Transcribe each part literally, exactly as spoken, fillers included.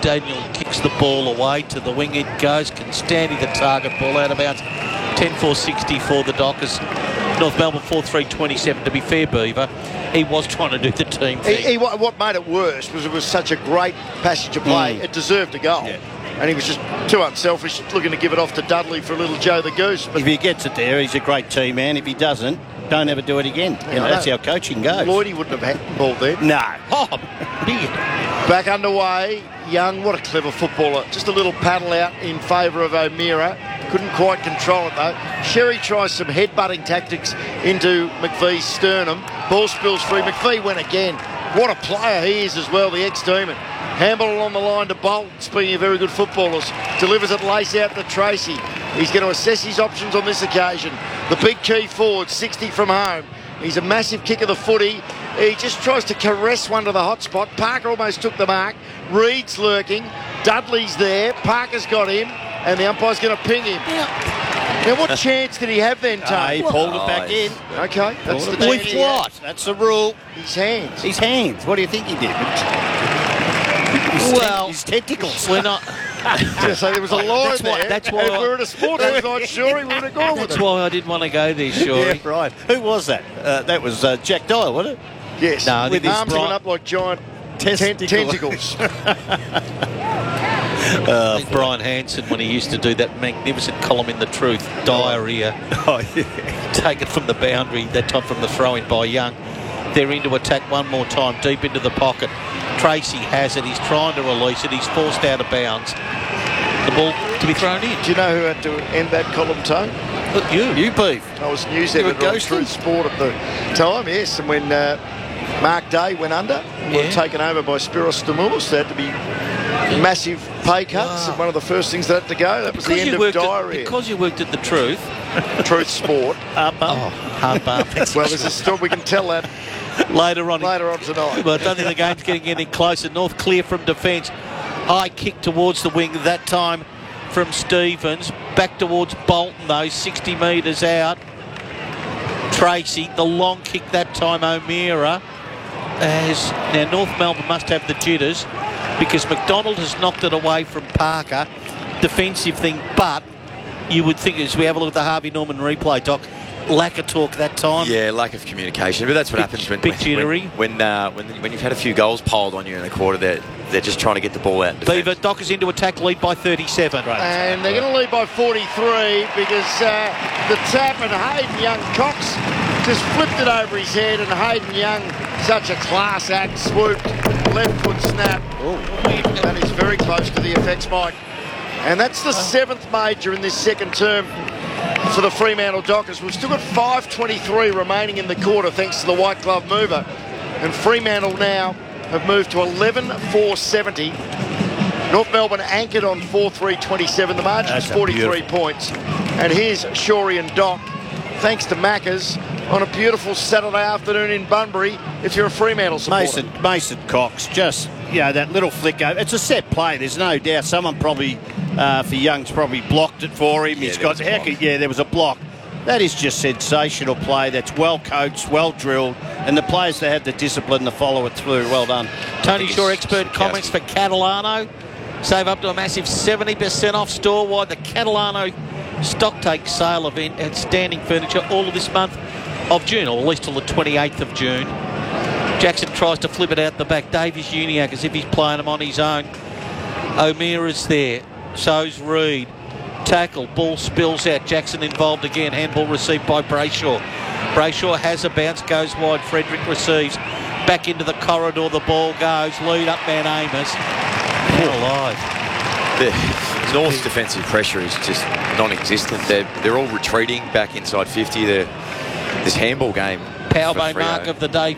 Daniel kicks the ball away to the wing. It goes. Constanti the target, ball out of bounds. ten four sixty for the Dockers. North Melbourne four three twenty-seven. To be fair, Beaver, he was trying to do the team thing. He, he, what made it worse was it was such a great passage of play. Mm. It deserved a goal. Yeah. And he was just too unselfish, looking to give it off to Dudley for a little Joe the Goose. But if he gets it there, he's a great team man. If he doesn't, don't ever do it again. You know, that's how coaching goes. Lloydie wouldn't have handballed there. No. Oh, big. Back underway. Young, what a clever footballer. Just a little paddle out in favour of O'Meara. Couldn't quite control it though. Sherry tries some headbutting tactics into McVee's sternum. Ball spills free. McVee went again. What a player he is as well, the ex-demon. Handball along the line to Bolton, speaking of very good footballers. Delivers it lace out to Tracy. He's going to assess his options on this occasion. The big key forward, sixty from home. He's a massive kick of the footy. He just tries to caress one to the hot spot. Parker almost took the mark. Reed's lurking. Dudley's there. Parker's got him. And the umpire's going to ping him. Now, what chance did he have then, Tony? Uh, he pulled it back in. Okay, that's the With chance. what? That's the rule. His hands. His hands. What do you think he did? His Well, te- his tentacles. We're not. So there was a line That's why- there. that's why If I- we were at a sport night, sure, he would have gone with That's it. why I didn't want to go there, Shorey. Yeah, right. Who was that? Uh, that was uh, Jack Dyer, wasn't it? Yes, No, I with think his it's arms Brian- went up like giant Testicles. tentacles. I think Brian Hanson, when he used to do that magnificent column in The Truth, diarrhea, Oh, yeah. taken from the boundary, that time from the throw-in by Young. They're into attack one more time, deep into the pocket. Tracy has it. He's trying to release it. He's forced out of bounds. The ball to be thrown in. Do you know who had to end that column, Tone? Look, you. You beef. I was news You were editor on ghosted? Truth Sport at the time, yes. And when uh, Mark Day went under, we were Yeah. taken over by Spiros Stamoulis. There had to be massive pay cuts. Wow. And one of the first things that had to go, that was the end you of worked at, diarrhea. because you worked at The Truth. Truth Sport. Up, up. Oh, hard bar. Well, there's a story. We can tell that Later on. later on tonight. But I don't think the game's getting any closer. North clear from defence. High kick towards the wing, that time from Stevens. Back towards Bolton, though, sixty metres out. Tracy, the long kick that time, O'Meara. As now North Melbourne must have the jitters because McDonald has knocked it away from Parker. Defensive thing, but you would think as we have a look at the Harvey Norman replay, Doc, lack of talk that time. Yeah, lack of communication. But that's what Bit- happens when bit when, jittery. when when, uh, when when you've had a few goals piled on you in a quarter. They're they're just trying to get the ball out. in defence. Beaver, Dockers into attack, lead by thirty-seven. And they're going to lead by forty-three because uh, the tap and Hayden Young Cox just flipped it over his head, and Hayden Young, such a class act, swooped, left foot snap. That is very close to the effects, Mike. And that's the seventh major in this second term for the Fremantle Dockers. We've still got five twenty-three remaining in the quarter thanks to the white glove mover. And Fremantle now have moved to eleven four seventy. North Melbourne anchored on four three twenty-seven. The margin is That's a forty-three beautiful- points. And here's Shorey and Doc, thanks to Macca's, on a beautiful Saturday afternoon in Bunbury if you're a Fremantle supporter. Mason, Mason Cox, just, you know, that little flick over. It's a set play, there's no doubt. Someone probably, uh, for Young's probably blocked it for him. Yeah, He's there got, was a heck, block. yeah, there was a block. That is just sensational play. That's well coached, well drilled, and the players that had the discipline to follow it through. Well done. Tony think Shaw it's expert Switkowski. comments for Catalano. Save up to a massive seventy percent off store-wide. The Catalano stock take sale event at Standing Furniture all of this month of June, or at least till the twenty-eighth of June. Jackson tries to flip it out the back. Davies Uniac as if he's playing him on his own. O'Meara's there. So's Reed. Tackle. Ball spills out. Jackson involved again. Handball received by Brayshaw. Brayshaw has a bounce. Goes wide. Frederick receives. Back into the corridor. The ball goes. Lead up man Amos. Hell alive. The North's defensive pressure is just non-existent. They're they're all retreating back inside fifty. They're, this handball game. Power for Bay Freo. mark of the day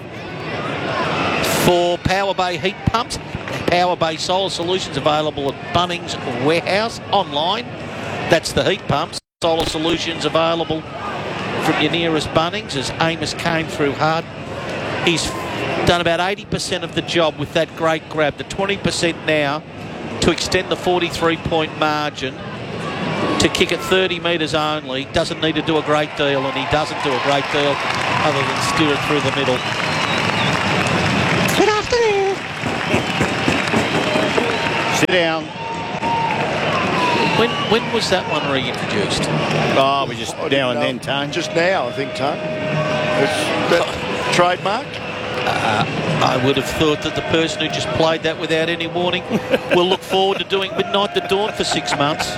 for Power Bay heat pumps. Power Bay Solar Solutions available at Bunnings Warehouse online. That's the heat pumps. Solar Solutions available from your nearest Bunnings as Amos came through hard. He's done about eighty percent of the job with that great grab. The twenty percent now to extend the forty-three point margin to kick it thirty metres only. Doesn't need to do a great deal, and he doesn't do a great deal other than steer it through the middle. Good afternoon. Sit down. When when was that one reintroduced? Oh, we just I now didn't and know. then, Tone. Just now, I think, Tone. It's that trademark. I would have thought that the person who just played that without any warning will look forward to doing Midnight to Dawn for six months.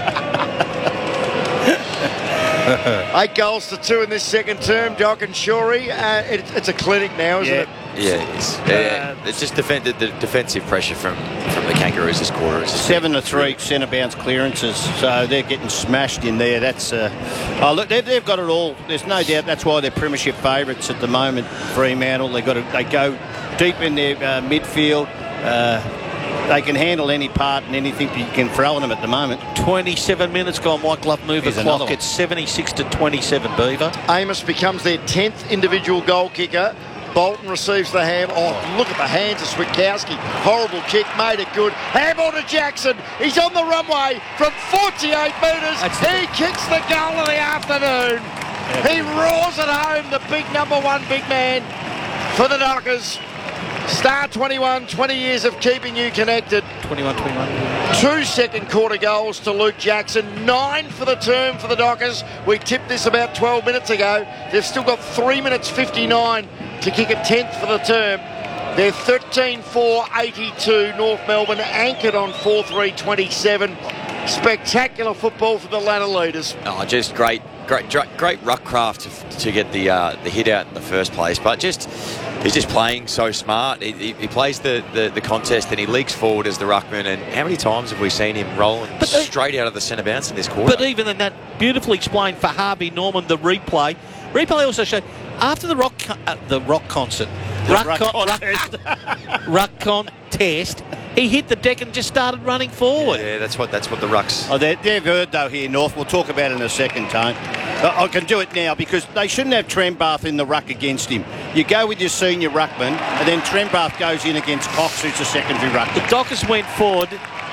Eight goals to two in this second term, Doc and Shorey. Uh, it, it's a clinic now, isn't Yeah. it? Yeah, it's, uh, it's just defended the defensive pressure from, from the Kangaroos this quarter. It's just Seven to three centre bounce clearances, so they're getting smashed in there. That's uh, oh look, they've, they've got it all. There's no doubt that's why they're premiership favourites at the moment. Fremantle, they got to, they go deep in their uh, midfield. Uh, they can handle any part and anything that you can throw at them at the moment. twenty-seven minutes gone, White Glove move Here's a another clock. one. It's seventy-six to twenty-seven, Beaver. Amos becomes their tenth individual goal kicker. Bolton receives the ham. Oh, look at the hands of Switkowski. Horrible kick, made it good. Handball to Jackson. He's on the runway from forty-eight metres. That's the- He kicks the goal of the afternoon. He roars it home, the big number one big man for the Dockers. Star twenty-one, twenty years of keeping you connected. twenty-one twenty-one. Two second quarter goals to Luke Jackson. Nine for the term for the Dockers. We tipped this about twelve minutes ago. They've still got three minutes fifty-nine to kick a tenth for the term. They're thirteen four eighty-two. North Melbourne anchored on four three twenty-seven. Spectacular football for the ladder leaders. Oh, just great, great, great, great ruck craft to, to get the uh, the hit out in the first place. But just he's just playing so smart. He, he, he plays the, the, the contest and he leaks forward as the ruckman. And how many times have we seen him rolling But they- straight out of the centre bounce in this quarter? But even in that, beautifully explained for Harvey Norman, the replay. Replay also showed after the rock con- uh, the rock concert, ruck, ruck con- contest. ruck, ruck contest, he hit the deck and just started running forward. yeah, that's what that's what the rucks. Oh, they're, they've heard though here, North. We'll talk about it in a second, Tone. Uh, I can do it now because they shouldn't have Trembath in the ruck against him. You go with your senior ruckman, and then Trembath goes in against Cox, who's a secondary The ruckman. Dockers went forward,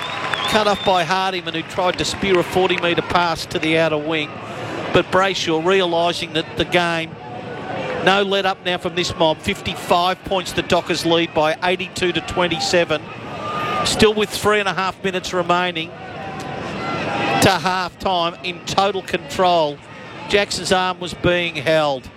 cut off by Hardiman, who tried to spear a forty metre pass to the outer wing. But Brayshaw, realising that the game, no let up now from this mob, fifty-five points the Dockers lead by eighty-two to twenty-seven. Still with three and a half minutes remaining to half time in total control. Jackson's arm was being held.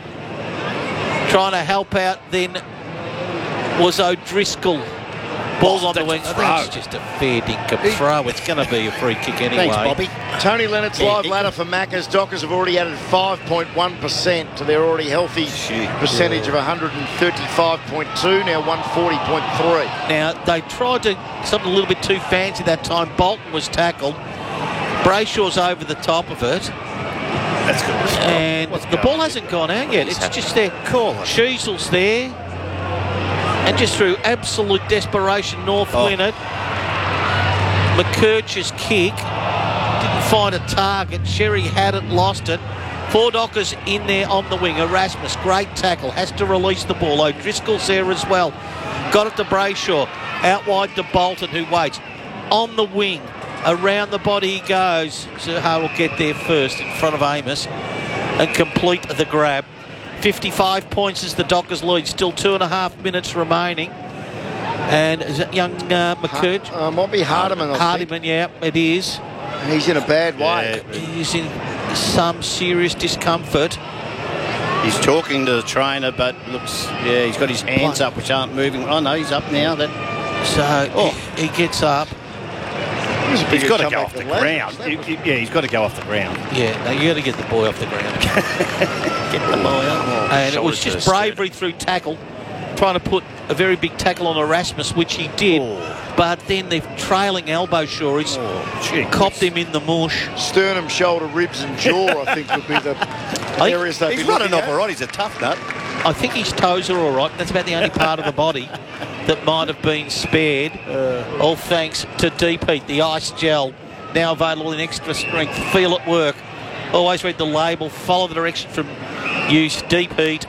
Trying to help out then was O'Driscoll. Ball's Oh, on the that's a wing. throw. That's just a fair dinkum throw. It's going to be a free kick anyway. Thanks, Bobby. Tony Lennox's Yeah, live he- ladder for Macca's. Dockers have already added five point one percent to their already healthy Shit. percentage of one thirty-five point two, now one forty point three. Now, they tried to something a little bit too fancy that time. Bolton was tackled. Brayshaw's over the top of it. That's good. And What's the going ball on? hasn't gone out yet. It's happened? just there. Call it. Sheasel's there. And just through absolute desperation, North Oh. win it. McKercher's kick. Didn't find a target. Sherry had it, lost it. Four Dockers in there on the wing. Erasmus, great tackle. Has to release the ball. O'Driscoll's there as well. Got it to Brayshaw. Out wide to Bolton, who waits. On the wing. Around the body he goes. Suha will get there first in front of Amos and complete the grab. fifty-five points as the Dockers lead. Still two and a half minutes remaining. And is it young uh, McCurch? Uh, might be Hardiman, I think. Hardiman, yeah, it is. He's in a bad way. He's in some serious discomfort. He's talking to the trainer, but looks, yeah, he's got his hands up, which aren't moving. Oh, no, he's up now. That So Oh. he, he gets up. He's, He's got to go off the ground. He- he- yeah, he's got to go off the ground. Yeah, no, you got to get the boy off the ground. Get the boy up. And it was Shoulders to just the bravery through tackle, trying to put a very big tackle on Erasmus, which he did. Oh. But then the trailing elbow shore, he's Oh, gee copped whiz. him in the mush. Sternum, shoulder, ribs and jaw, I think, would be the think areas they'd He's be running looking off at. all right. He's a tough nut. I think his toes are all right. That's about the only part of the body that might have been spared. Uh. All thanks to Deep Heat, the ice gel, now available in extra strength. Feel it work. Always read the label. Follow the direction from use. Deep Heat.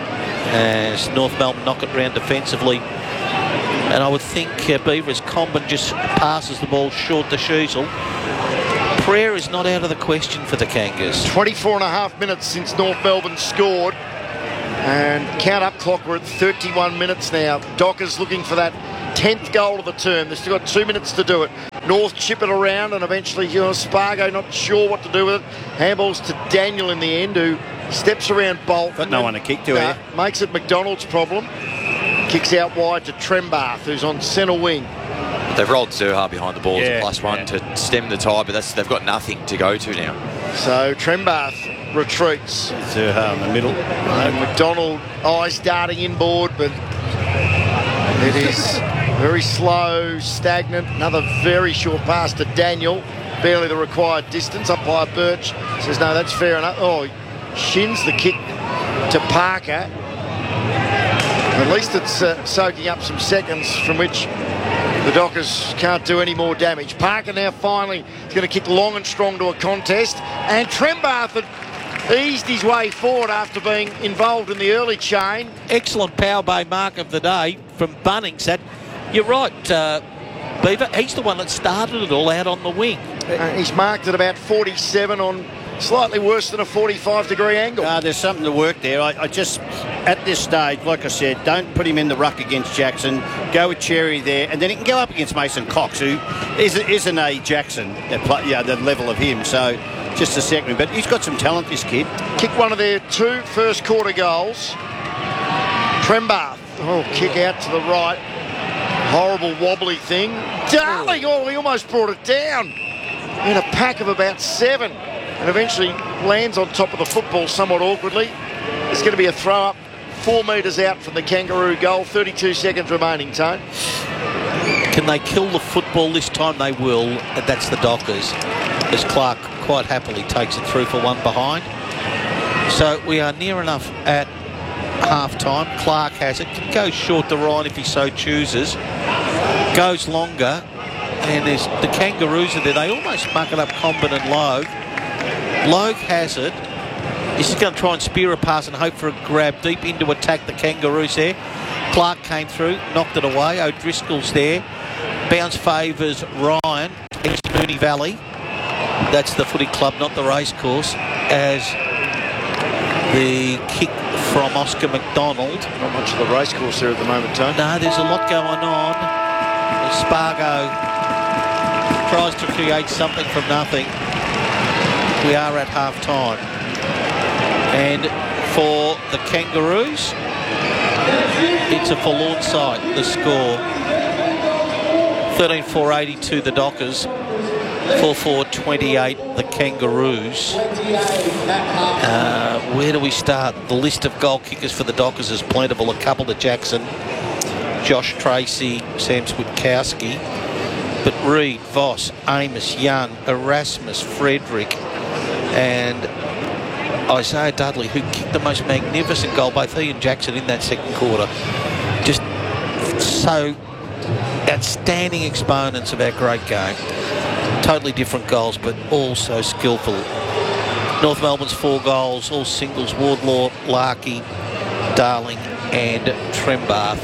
As North Melbourne knock it round defensively. And I would think uh, Beaver's Comben just passes the ball short to Sheasel. Prayer is not out of the question for the Kangas. twenty-four and a half minutes since North Melbourne scored. And count up clock, we're at thirty-one minutes now. Dockers looking for that tenth goal of the term. They've still got two minutes to do it. North chip it around and eventually, you know, Spargo not sure what to do with it. Handballs to Daniel in the end, who steps around Bolt. Got no one to kick to uh, here. Makes it McDonald's problem. Kicks out wide to Trembath, who's on centre wing. They've rolled Zerha behind the ball as Yeah, a plus one yeah. to stem the tide, but that's, they've got nothing to go to now. So Trembath retreats. Zerha in the middle. And McDonald, eyes darting inboard, but it is very slow, stagnant. Another very short pass to Daniel. Barely the required distance. Umpire Birch says, no, that's fair enough. Oh, he shins the kick to Parker. At least it's uh, soaking up some seconds from which the Dockers can't do any more damage. Parker now finally is going to kick long and strong to a contest. And Trembath had eased his way forward after being involved in the early chain. Excellent power bay mark of the day from Bunnings. That, you're right, uh, Beaver. He's the one that started it all out on the wing. Uh, he's marked at about forty-seven on slightly worse than a forty-five degree angle. Uh, there's something to work there. I, I just, at this stage, like I said, don't put him in the ruck against Jackson. Go with Cherry there, and then he can go up against Mason Cox, who is, isn't a Jackson at play, yeah, the level of him. So just a second, but he's got some talent, this kid. Kick one of their two first quarter goals. Trembath, oh, kick out to the right. Horrible wobbly thing. Darling, oh, he almost brought it down in a pack of about seven. And eventually lands on top of the football somewhat awkwardly. It's going to be a throw up four metres out from the Kangaroo goal. thirty-two seconds remaining, Tone. Can they kill the football this time? They will. And that's the Dockers, as Clark quite happily takes it through for one behind. So we are near enough at half-time. Clark has it. Can go short to Ryan if he so chooses. Goes longer. And there's the Kangaroos are there. They almost muck it up, Comben and Logue. Logue has it. He's just going to try and spear a pass and hope for a grab deep in to attack the Kangaroos there. Clark came through, knocked it away. O'Driscoll's there. Bounce favours Ryan. East Moonee Valley. That's the footy club, not the racecourse. As the kick from Oscar McDonald. Not much of the racecourse there at the moment, Tone. No, there's a lot going on. Spargo tries to create something from nothing. We are at half time. And for the Kangaroos, it's a forlorn sight, the score. thirteen four eighty-two the Dockers, four four twenty-eight the Kangaroos. Uh, where do we start? The list of goal kickers for the Dockers is plentiful. A couple to Jackson, Josh Tracy, Sam Switkowski. But Reid, Voss, Amos, Young, Erasmus, Frederick and Isaiah Dudley, who kicked the most magnificent goal, both he and Jackson in that second quarter. Just so outstanding exponents of our great game. Totally different goals, but all so skillful. North Melbourne's four goals, all singles, Wardlaw, Larkey, Darling and Trembath.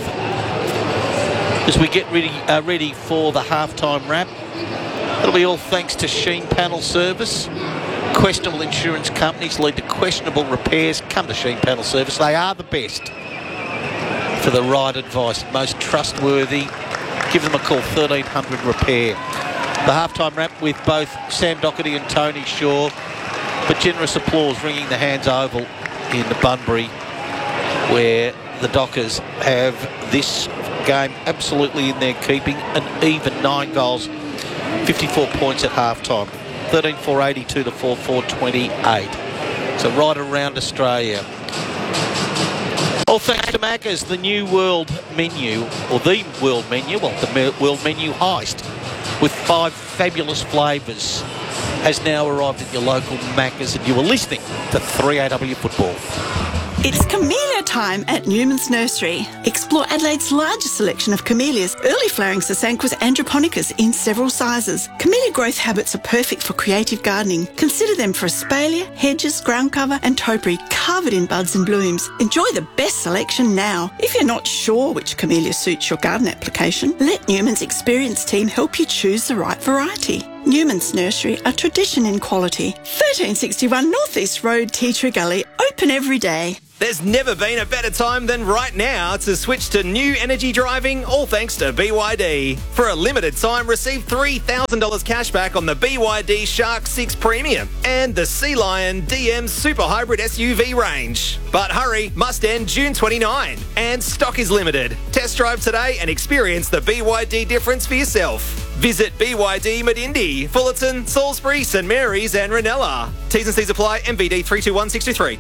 As we get ready, uh, ready for the halftime wrap, it'll be all thanks to Sheen Panel Service. Questionable insurance companies lead to questionable repairs. Come to Sheen Panel Service. They are the best for the right advice, most trustworthy. Give them a call, thirteen hundred repair. The halftime wrap with both Sam Doherty and Tony Shaw, but generous applause ringing the Hands Oval in the Bunbury, where the Dockers have this game absolutely in their keeping. An even nine goals, fifty-four points at halftime. thirteen four eighty-two to four four twenty-eight. So right around Australia. All thanks to Macca's, the new world menu, or the world menu, well, the me- world menu heist with five fabulous flavours has now arrived at your local Macca's, and you are listening to three A W Football. It's camellia time at Newman's Nursery. Explore Adelaide's largest selection of camellias, early flowering Sasanquas and Japonicas in several sizes. Camellia growth habits are perfect for creative gardening. Consider them for espalier, hedges, ground cover and topiary covered in buds and blooms. Enjoy the best selection now. If you're not sure which camellia suits your garden application, let Newman's experienced team help you choose the right variety. Newman's Nursery, a tradition in quality. thirteen sixty-one North East Road, Tea Tree Gully, open every day. There's never been a better time than right now to switch to new energy driving, all thanks to B Y D. For a limited time, receive three thousand dollars cash back on the B Y D Shark six Premium and the Sea Lion D M Super Hybrid S U V range. But hurry, must end June twenty-ninth, and stock is limited. Test drive today and experience the B Y D difference for yourself. Visit B Y D Medindi, Fullerton, Salisbury, St Mary's and Ranella. T's and C's apply. M V D three two one six two three.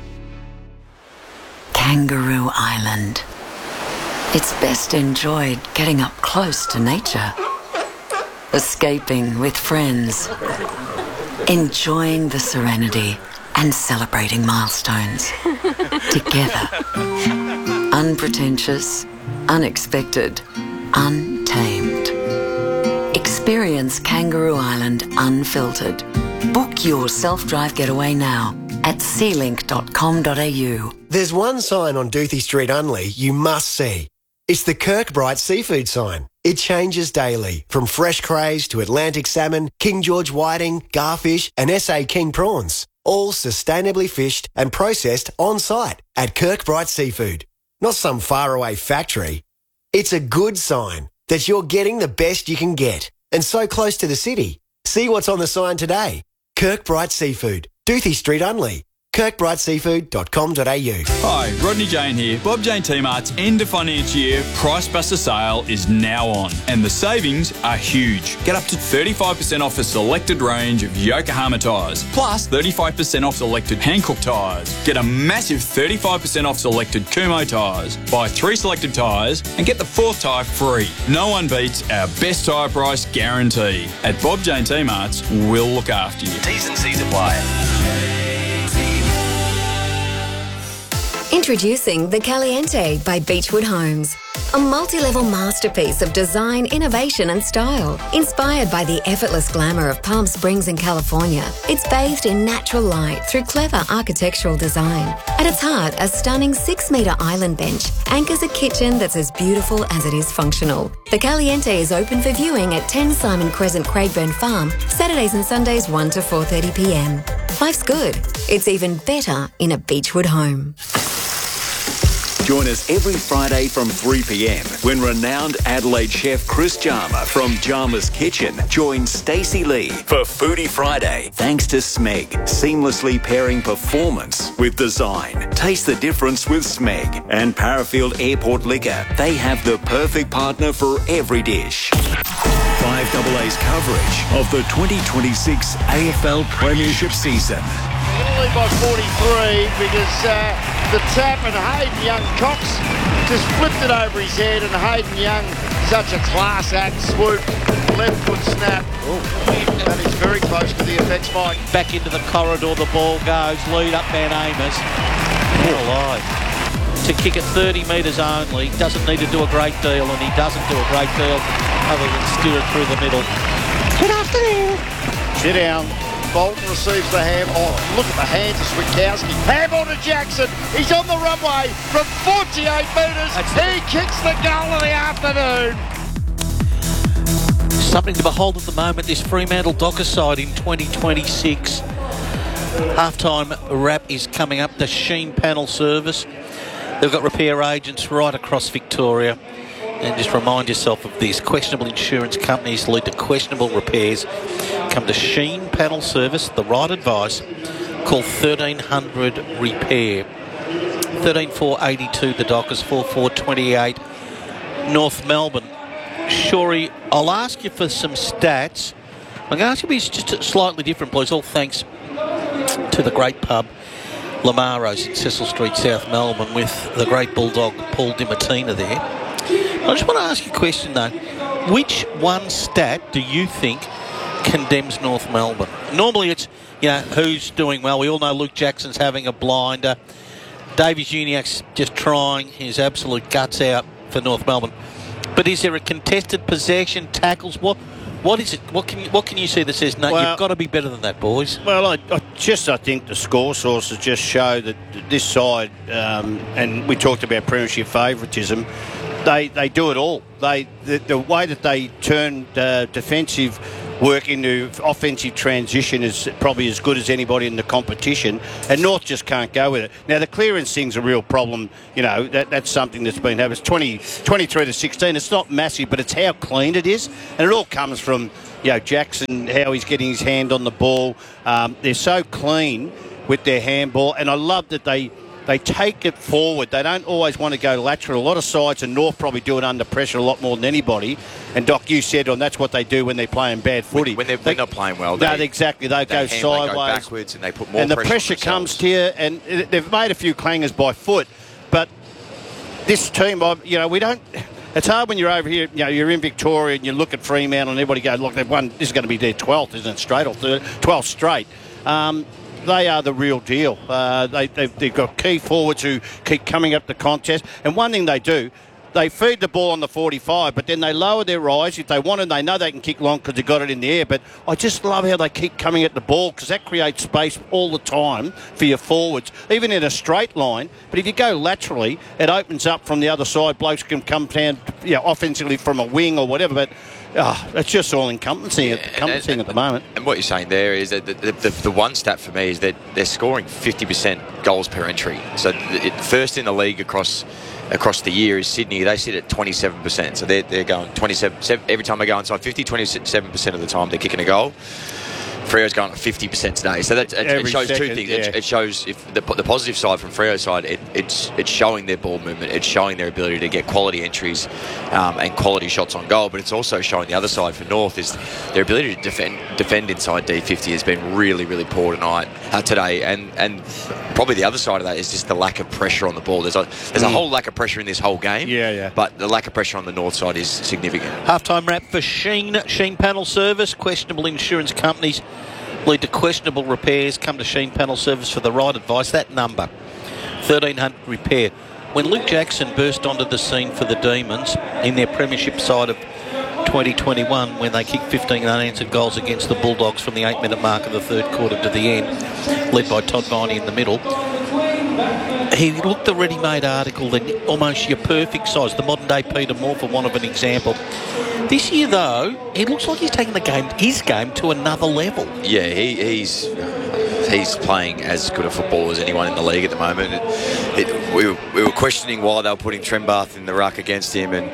Kangaroo Island. It's best enjoyed getting up close to nature, escaping with friends, enjoying the serenity and celebrating milestones together. Unpretentious, unexpected, untamed. Experience Kangaroo Island unfiltered. Book your self-drive getaway now at sea link dot com dot a u. There's one sign on Doothie Street Unley you must see. It's the Kirkbride Seafood sign. It changes daily, from fresh crays to Atlantic salmon, King George whiting, garfish and S A King prawns. All sustainably fished and processed on site at Kirkbride Seafood. Not some faraway factory. It's a good sign that you're getting the best you can get, and so close to the city. See what's on the sign today. Kirkbride Seafood, Doothie Street Unley. kirkbride seafood dot com dot a u. Hi, Rodney Jane here. Bob Jane T-Mart's end of financial year Price Buster sale is now on, and the savings are huge. Get up to thirty-five percent off a selected range of Yokohama tyres, plus thirty-five percent off selected Hankook tyres. Get a massive thirty-five percent off selected Kumho tyres. Buy three selected tyres and get the fourth tyre free. No one beats our best tyre price guarantee. At Bob Jane T-Mart's, we'll look after you. T's and C's apply. Introducing the Caliente by Beechwood Homes. A multi-level masterpiece of design, innovation and style. Inspired by the effortless glamour of Palm Springs in California, it's bathed in natural light through clever architectural design. At its heart, a stunning six-metre island bench anchors a kitchen that's as beautiful as it is functional. The Caliente is open for viewing at ten Simon Crescent, Craigburn Farm, Saturdays and Sundays one to four thirty p m. Life's good. It's even better in a Beechwood home. Join us every Friday from three p m when renowned Adelaide chef Chris Jarma from Jarma's Kitchen joins Stacey Lee for Foodie Friday. Thanks to Smeg, seamlessly pairing performance with design. Taste the difference with Smeg and Parafield Airport Liquor. They have the perfect partner for every dish. five A A's coverage of the twenty twenty-six A F L Premiership season. Italy by forty-three because uh, the tap and Hayden Young Cox just flipped it over his head, and Hayden Young, such a class act, swoop, left foot snap. Ooh. That is very close to the effects, Mike. Back into the corridor, the ball goes, lead up Van Amos. We're alive. To kick it thirty metres only, doesn't need to do a great deal, and he doesn't do a great deal other than steer it through the middle. Good afternoon. Sit down. Bolton receives the ham. Oh, look at the hands of Switkowski. Ham on to Jackson. He's on the runway from forty-eight metres. He kicks the goal of the afternoon. Something to behold at the moment, this Fremantle Dockers side in twenty twenty-six. Half-time wrap is coming up. The Sheen panel service. They've got repair agents right across Victoria. And just remind yourself of this. Questionable insurance companies lead to questionable repairs. Come to Sheen Panel Service, the right advice. Call thirteen hundred repair. thirteen four eighty-two the Dockers, four four twenty-eight North Melbourne. Shorey, I'll ask you for some stats. I'm going to ask you just slightly different, please. All thanks to the great pub Lamaro's in Cecil Street, South Melbourne, with the great bulldog Paul DiMartina there. I just want to ask you a question though. Which one stat do you think condemns North Melbourne? Normally it's, you know, who's doing well. We all know Luke Jackson's having a blinder. Davies Uniacke's just trying his absolute guts out for North Melbourne. But is there a contested possession, tackles? What what is it? What can you, what can you see that says, no, well, you've got to be better than that, boys? Well, I, I just I think the score sources just show that this side, um, and we talked about premiership favouritism, They they do it all. They the, the way that they turn uh, defensive work into offensive transition is probably as good as anybody in the competition, and North just can't go with it. Now, the clearance thing's a real problem. You know, that, that's something that's been happening. It's twenty, twenty-three to sixteen. It's not massive, but it's how clean it is, and it all comes from, you know, Jackson, how he's getting his hand on the ball. Um, they're so clean with their handball, and I love that they they take it forward. They don't always want to go lateral. A lot of sides, and North probably do it under pressure a lot more than anybody. And Doc, you said on that's what they do when they're playing bad footy. When, when they're, they, they're not playing well, no, they, exactly. They, they go hand, sideways, they go backwards, and they put more and the pressure, pressure on comes to you. And they've made a few clangers by foot, but this team, you know, we don't. It's hard when you're over here, you know, you're in Victoria and you look at Fremantle and everybody goes, look, they've won, this is going to be their twelfth, isn't it, straight or third, twelfth straight. Um, they are the real deal. Uh, they, they've, they've got key forwards who keep coming up the contest. And one thing they do, they feed the ball on the forty-five, but then they lower their rise. If they want it, they know they can kick long because they've got it in the air. But I just love how they keep coming at the ball because that creates space all the time for your forwards, even in a straight line. But if you go laterally, it opens up from the other side. Blokes can come down, you know, offensively from a wing or whatever. But oh, it's just all encompassing, yeah, encompassing and, and, at the moment. And what you're saying there is that the, the, the one stat for me is that they're scoring fifty percent goals per entry. So it, first in the league across across the year is Sydney. They sit at twenty-seven percent. So they're, they're going twenty-seven, every time they go inside fifty, twenty-seven percent of the time they're kicking a goal. Freo's going at fifty percent today. So that it, it shows second, two things. Yeah. It, it shows if the, the positive side from Freo's side, it, it's it's showing their ball movement. It's showing their ability to get quality entries um, and quality shots on goal. But it's also showing the other side for North is their ability to defend defend inside D fifty has been really, really poor tonight, uh, today. And and probably the other side of that is just the lack of pressure on the ball. There's a there's mm. a whole lack of pressure in this whole game. Yeah, yeah. But the lack of pressure on the North side is significant. Halftime wrap for Sheen. Sheen Panel Service. Questionable insurance companies lead to questionable repairs. Come to Sheen Panel Service for the right advice. That number, thirteen hundred repair. When Luke Jackson burst onto the scene for the Demons in their premiership side of twenty twenty-one, when they kicked fifteen unanswered goals against the Bulldogs from the eight minute mark of the third quarter to the end, led by Todd Viney in the middle, he looked the ready-made article, then almost your perfect size, the modern-day Peter Moore, for want of an example. This year, though, he looks like he's taking the game, his game to another level. Yeah, he, he's he's playing as good a football as anyone in the league at the moment. It, it, we, were, we were questioning why they were putting Trembath in the ruck against him, and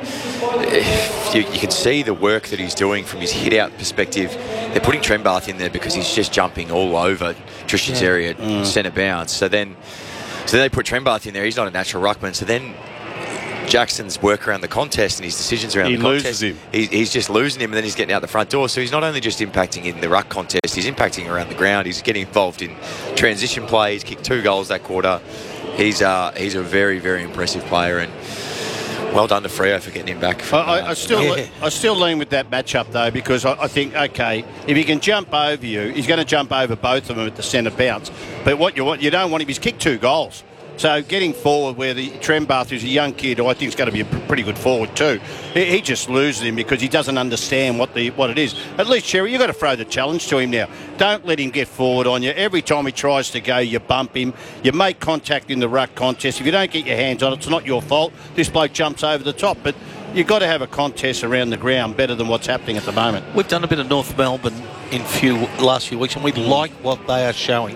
you, you can see the work that he's doing from his hit-out perspective. They're putting Trembath in there because he's just jumping all over Tristan's yeah. area, mm. centre bounce. So then, so then they put Trembath in there. He's not a natural ruckman. So then Jackson's work around the contest and his decisions around he the contest, loses him. He, he's just losing him, and then he's getting out the front door. So he's not only just impacting in the ruck contest, he's impacting around the ground. He's getting involved in transition play. He's kicked two goals that quarter. He's uh, he's a very, very impressive player, and well done to Freo for getting him back. From, I, I, uh, I still yeah. I still lean with that matchup though, because I, I think okay, if he can jump over you, he's going to jump over both of them at the centre bounce. But what you want, you don't want him. He's kicked two goals. So getting forward where the Trembath, who's a young kid, who I think is going to be a pretty good forward too, he, he just loses him because he doesn't understand what the what it is. At least, Sherry, you've got to throw the challenge to him now. Don't let him get forward on you. Every time he tries to go, you bump him. You make contact in the ruck contest. If you don't get your hands on it, it's not your fault. This bloke jumps over the top. But you've got to have a contest around the ground better than what's happening at the moment. We've done a bit of North Melbourne in few last few weeks, and we like what they are showing.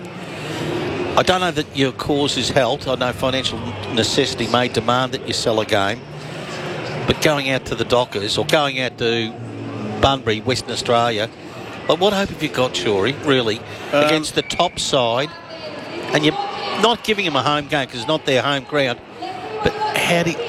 I don't know that your cause is health. I know financial necessity may demand that you sell a game. But going out to the Dockers or going out to Bunbury, Western Australia, but what hope have you got, Shorey, really, um, against the top side? And you're not giving them a home game because it's not their home ground. But how do you...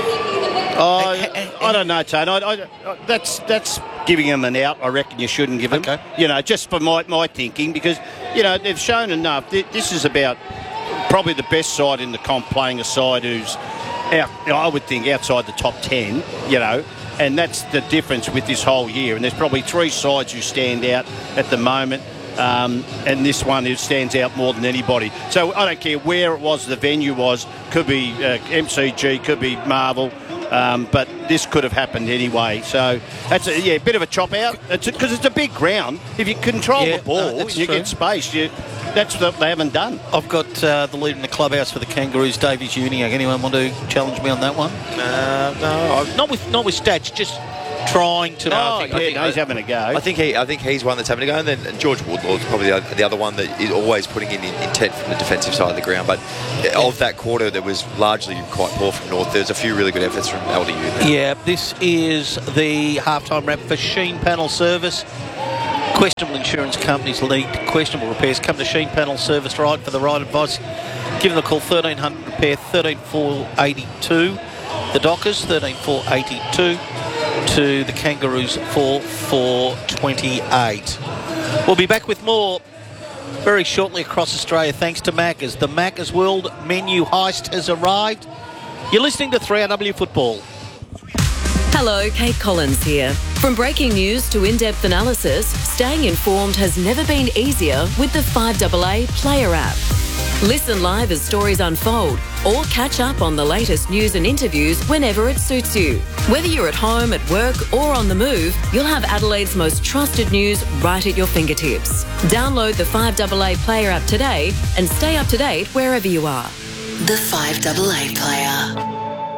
Oh, I, I don't know, Tone. I, I, that's that's giving them an out. I reckon you shouldn't give them. Okay. You know, just for my, my thinking, because, you know, they've shown enough. This is about probably the best side in the comp playing a side who's, out, I would think, outside the top ten, you know, and that's the difference with this whole year. And there's probably three sides who stand out at the moment. Um, and this one who stands out more than anybody. So I don't care where it was, the venue was, could be uh, M C G, could be Marvel, um, but this could have happened anyway. So that's a yeah, bit of a chop out because it's, it's a big ground. If you control yeah, the ball no, and you true. get space, you, that's what they haven't done. I've got uh, the leader in the clubhouse for the Kangaroos, Davies Uniacke. Anyone want to challenge me on that one? Uh, no, I've... not with not with stats, just trying to... No, Oh, I think- yeah, I think- no, he's having a go. I think he, I think he's one that's having a go, and then and George Woodlaw's probably the other, the other one that is always putting in intent from the defensive side of the ground. But of that quarter, that was largely quite poor from North. There's a few really good efforts from L D U. Yeah, this is the halftime wrap for Sheen Panel Service. Questionable insurance companies lead questionable repairs. Come to Sheen Panel Service right for the right advice. Give them a call, thirteen hundred repair, thirteen four eighty-two. The Dockers, thirteen four eighty-two. To the Kangaroos, four four twenty-eight. We'll be back with more very shortly across Australia thanks to Macca's. The Macca's World Menu Heist has arrived. You're listening to three R W Football. Hello, Kate Collins here. From breaking news to in-depth analysis, staying informed has never been easier with the five A A Player app. Listen live as stories unfold or catch up on the latest news and interviews whenever it suits you. Whether you're at home, at work or on the move, you'll have Adelaide's most trusted news right at your fingertips. Download the five A A Player app today and stay up to date wherever you are. The five A A Player.